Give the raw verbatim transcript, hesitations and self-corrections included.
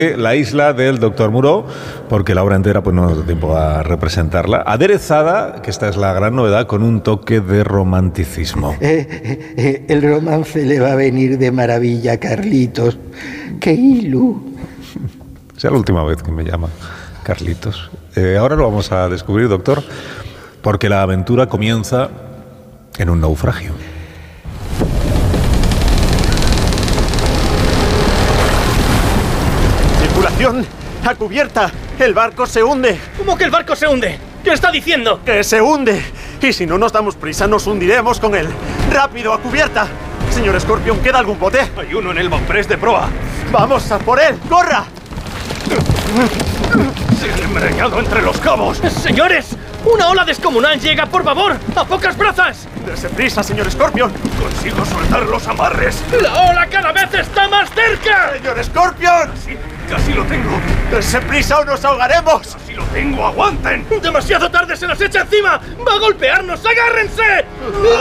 La isla del doctor Moreau, porque la obra entera pues no nos da tiempo a representarla, aderezada, que esta es la gran novedad, con un toque de romanticismo. Eh, eh, eh, el romance le va a venir de maravilla, Carlitos. ¡Qué ilu! Sea la última vez que me llama Carlitos. Eh, ahora lo vamos a descubrir, doctor, porque la aventura comienza en un naufragio. ¡Tripulación! ¡A cubierta! ¡El barco se hunde! ¿Cómo que el barco se hunde? ¿Qué está diciendo? ¡Que se hunde! Y si no nos damos prisa, nos hundiremos con él. ¡Rápido, a cubierta! Señor Scorpion, ¿queda algún bote? Hay uno en el bauprés de proa. ¡Vamos a por él! ¡Corra! Se han enmarañado entre los cabos. ¡Señores! ¡Una ola descomunal llega, por favor! ¡A pocas brazas! ¡Dese prisa, señor Scorpion! ¡Consigo soltar los amarres! ¡La ola cada vez está más cerca! ¡Señor Scorpion! Casi, casi lo tengo. ¡Dese prisa o nos ahogaremos! ¡Casi lo tengo! ¡Aguanten! ¡Demasiado tarde! ¡Se nos echa encima! ¡Va a golpearnos! ¡Agárrense!